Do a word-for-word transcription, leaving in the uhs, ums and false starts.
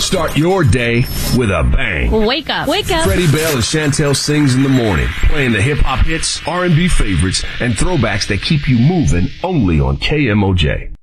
Start your day with a bang. Wake up. Wake up. Freddie Bell and Chantel Sings in the morning, playing the hip-hop hits, R and B favorites, and throwbacks that keep you moving only on K M O J.